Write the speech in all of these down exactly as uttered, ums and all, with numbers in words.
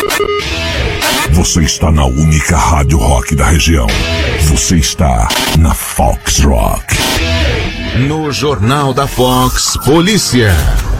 Você está na única rádio rock da região. Você está na Fox Rock. No Jornal da Fox, Polícia.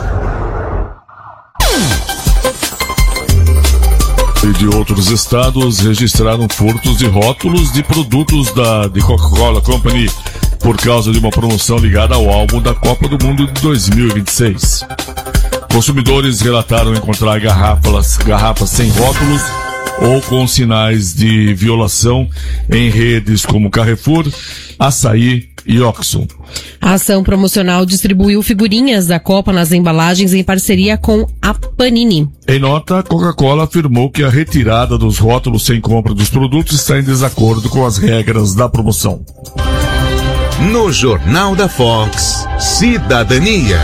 E de outros estados registraram furtos de rótulos de produtos da de Coca-Cola Company por causa de uma promoção ligada ao álbum da Copa do Mundo de dois mil e vinte e seis. Consumidores relataram encontrar garrafas, garrafas sem rótulos ou com sinais de violação em redes como Carrefour, Açaí e Oxxo. A ação promocional distribuiu figurinhas da Copa nas embalagens em parceria com a Panini. Em nota, a Coca-Cola afirmou que a retirada dos rótulos sem compra dos produtos está em desacordo com as regras da promoção. No Jornal da Fox, Cidadania.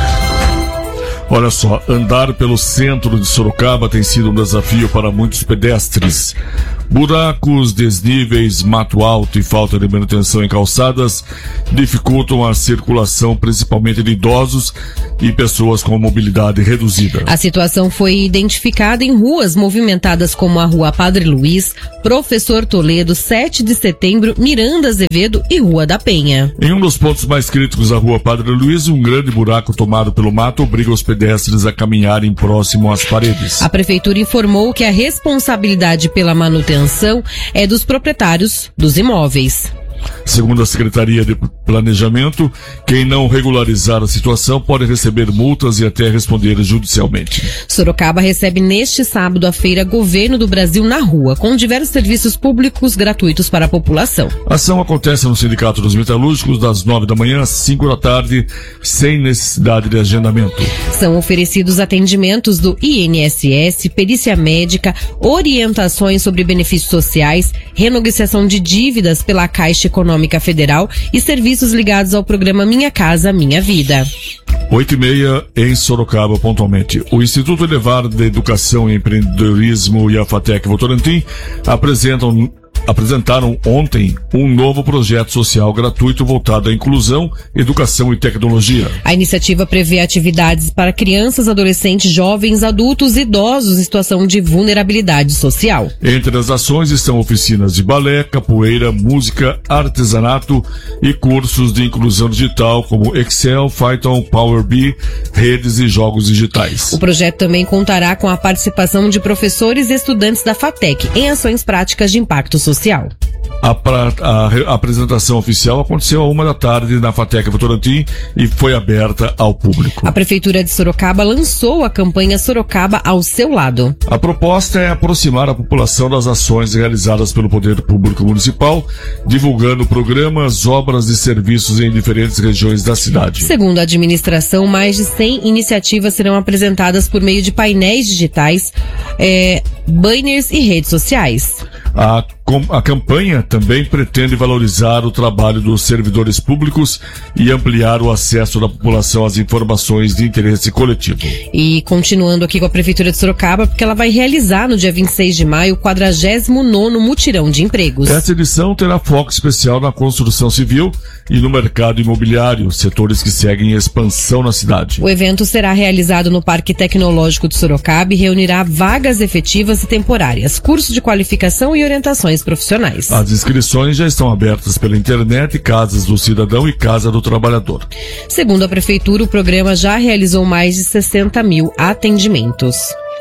Olha só, andar pelo centro de Sorocaba tem sido um desafio para muitos pedestres. Buracos, desníveis, mato alto e falta de manutenção em calçadas dificultam a circulação, principalmente de idosos e pessoas com mobilidade reduzida. A situação foi identificada em ruas movimentadas como a Rua Padre Luiz, Professor Toledo, sete de setembro, Miranda Azevedo e Rua da Penha. Em um dos pontos mais críticos da Rua Padre Luiz, um grande buraco tomado pelo mato obriga os pedestres a caminharem próximo às paredes. A prefeitura informou que a responsabilidade pela manutenção é dos proprietários dos imóveis. Segundo a Secretaria de Planejamento, quem não regularizar a situação pode receber multas e até responder judicialmente. Sorocaba recebe neste sábado a feira Governo do Brasil na Rua, com diversos serviços públicos gratuitos para a população. A ação acontece no Sindicato dos Metalúrgicos das nove da manhã às cinco da tarde, sem necessidade de agendamento. São oferecidos atendimentos do I N S S, perícia médica, orientações sobre benefícios sociais, renegociação de dívidas pela Caixa Econômica Federal e serviços ligados ao programa Minha Casa, Minha Vida. Oito e meia em Sorocaba, pontualmente. O Instituto Elevado de Educação e Empreendedorismo e a FATEC Votorantim apresentam apresentaram ontem um novo projeto social gratuito voltado à inclusão, educação e tecnologia. A iniciativa prevê atividades para crianças, adolescentes, jovens, adultos e idosos em situação de vulnerabilidade social. Entre as ações estão oficinas de balé, capoeira, música, artesanato e cursos de inclusão digital como Excel, Python, Power B I, redes e jogos digitais. O projeto também contará com a participação de professores e estudantes da FATEC em ações práticas de impacto social. Social. A, pra, a, a apresentação oficial aconteceu a uma da tarde na FATEC Votorantim e foi aberta ao público. A Prefeitura de Sorocaba lançou a campanha Sorocaba ao seu lado. A proposta é aproximar a população das ações realizadas pelo Poder Público Municipal, divulgando programas, obras e serviços em diferentes regiões da cidade. Segundo a administração, mais de cem iniciativas serão apresentadas por meio de painéis digitais, é, banners e redes sociais. A, a campanha também pretende valorizar o trabalho dos servidores públicos e ampliar o acesso da população às informações de interesse coletivo. E continuando aqui com a Prefeitura de Sorocaba, porque ela vai realizar no dia vinte e seis de maio o quadragésimo nono Mutirão de Empregos. Essa edição terá foco especial na construção civil e no mercado imobiliário, setores que seguem expansão na cidade. O evento será realizado no Parque Tecnológico de Sorocaba e reunirá vagas efetivas e temporárias, cursos de qualificação e orientações profissionais. As inscrições já estão abertas pela internet, Casas do Cidadão e Casa do Trabalhador. Segundo a Prefeitura, o programa já realizou mais de sessenta mil atendimentos.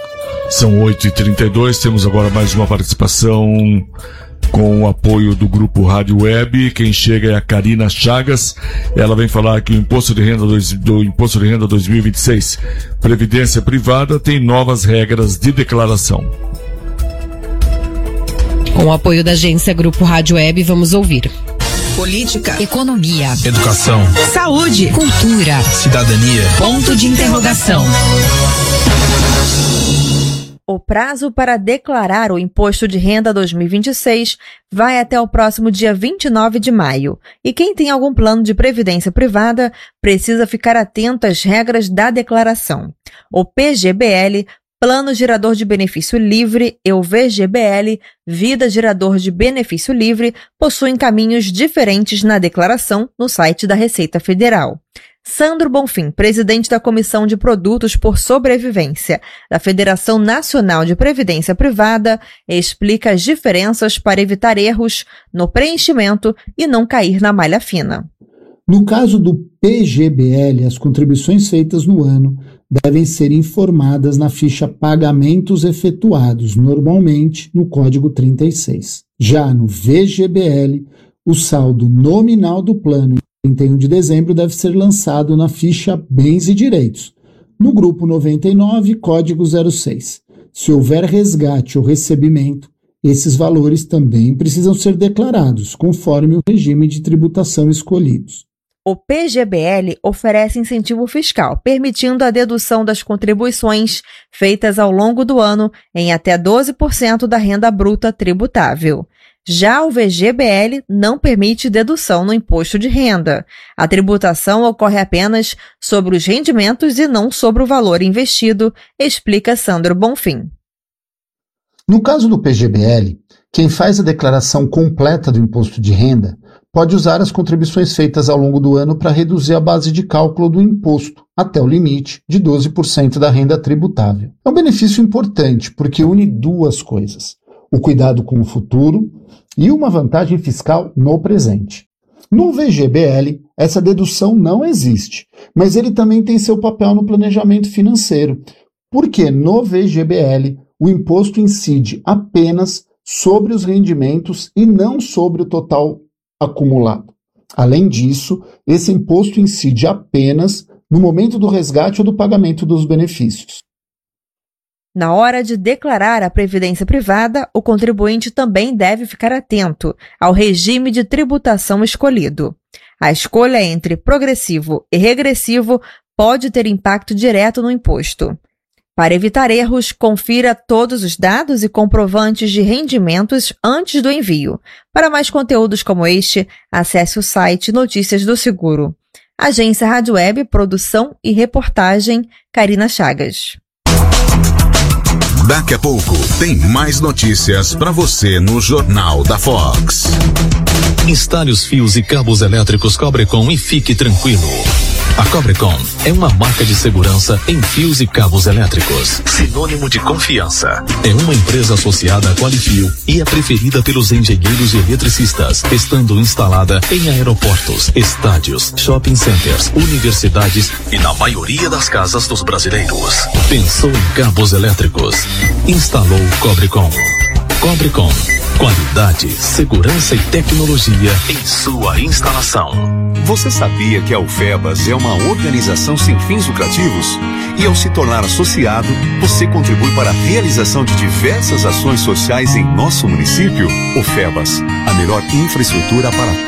São oito e trinta e dois, temos agora mais uma participação com o apoio do Grupo Rádio Web. Quem chega é a Karina Chagas. Ela vem falar que o Imposto de Renda dois, do Imposto de Renda dois mil e vinte e seis, Previdência Privada, tem novas regras de declaração. Com o apoio da agência Grupo Rádio Web, vamos ouvir. Política, economia, educação, saúde, cultura, cidadania. Ponto de interrogação. O prazo para declarar o Imposto de Renda dois mil e vinte e seis vai até o próximo dia vinte e nove de maio. E quem tem algum plano de previdência privada precisa ficar atento às regras da declaração. O P G B L, Plano Gerador de Benefício Livre, e o V G B L, Vida Gerador de Benefício Livre, possuem caminhos diferentes na declaração no site da Receita Federal. Sandro Bonfim, presidente da Comissão de Produtos por Sobrevivência da Federação Nacional de Previdência Privada, explica as diferenças para evitar erros no preenchimento e não cair na malha fina. No caso do P G B L, as contribuições feitas no ano devem ser informadas na ficha Pagamentos Efetuados, normalmente no Código trinta e seis. Já no V G B L, o saldo nominal do plano em trinta e um de dezembro deve ser lançado na ficha Bens e Direitos, no grupo noventa e nove, Código zero seis. Se houver resgate ou recebimento, esses valores também precisam ser declarados, conforme o regime de tributação escolhidos. O P G B L oferece incentivo fiscal, permitindo a dedução das contribuições feitas ao longo do ano em até doze por cento da renda bruta tributável. Já o V G B L não permite dedução no imposto de renda. A tributação ocorre apenas sobre os rendimentos e não sobre o valor investido, explica Sandro Bonfim. No caso do P G B L, quem faz a declaração completa do imposto de renda pode usar as contribuições feitas ao longo do ano para reduzir a base de cálculo do imposto até o limite de doze por cento da renda tributável. É um benefício importante porque une duas coisas: o cuidado com o futuro e uma vantagem fiscal no presente. No V G B L, essa dedução não existe, mas ele também tem seu papel no planejamento financeiro, porque no V G B L o imposto incide apenas sobre os rendimentos e não sobre o total acumulado. Além disso, esse imposto incide apenas no momento do resgate ou do pagamento dos benefícios. Na hora de declarar a previdência privada, o contribuinte também deve ficar atento ao regime de tributação escolhido. A escolha entre progressivo e regressivo pode ter impacto direto no imposto. Para evitar erros, confira todos os dados e comprovantes de rendimentos antes do envio. Para mais conteúdos como este, acesse o site Notícias do Seguro. Agência Rádio Web, produção e reportagem, Karina Chagas. Daqui a pouco tem mais notícias para você no Jornal da Fox. Instale os fios e cabos elétricos Cobrecon e fique tranquilo. A Cobrecon é uma marca de segurança em fios e cabos elétricos, sinônimo de confiança. É uma empresa associada à Qualifio e é preferida pelos engenheiros e eletricistas, estando instalada em aeroportos, estádios, shopping centers, universidades e na maioria das casas dos brasileiros. Pensou em cabos elétricos? Instalou Cobrecon. Cobrecon. Qualidade, segurança e tecnologia em sua instalação. Você sabia que a UFEBAS é uma organização sem fins lucrativos? E ao se tornar associado, você contribui para a realização de diversas ações sociais em nosso município? UFEBAS, a melhor infraestrutura para